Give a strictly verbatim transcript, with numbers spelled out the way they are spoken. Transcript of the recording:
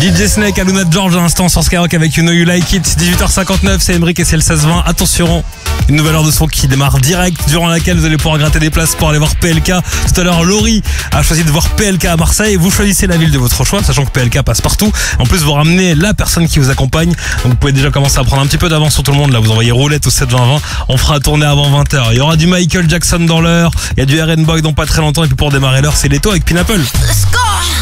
D J Snake, Aluna George à l'instant sur Skyrock avec You Know You Like It. dix-huit heures cinquante-neuf, c'est Emric et c'est le seize vingt. Attention, une nouvelle heure de son qui démarre direct, durant laquelle vous allez pouvoir gratter des places pour aller voir P L K. Tout à l'heure, Laurie a choisi de voir P L K à Marseille. Vous choisissez la ville de votre choix, sachant que P L K passe partout. En plus, vous ramenez la personne qui vous accompagne. Donc vous pouvez déjà commencer à prendre un petit peu d'avance sur tout le monde. Là, vous envoyez roulette au sept vingt vingt. On fera tourner avant vingt heures. Il y aura du Michael Jackson dans l'heure. Il y a du R and Boy dans pas très longtemps. Et puis pour démarrer l'heure, c'est Leto avec Pineapple. Let's go.